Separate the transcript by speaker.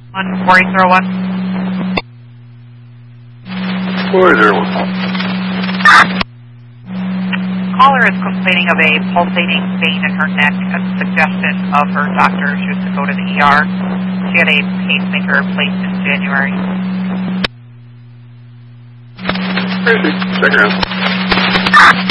Speaker 1: 4001.
Speaker 2: 401.
Speaker 1: Caller is complaining of a pulsating pain in her neck at the suggestion of her doctor. She was to go to the ER. She had a pacemaker placed in January.
Speaker 2: Crazy. Check her out.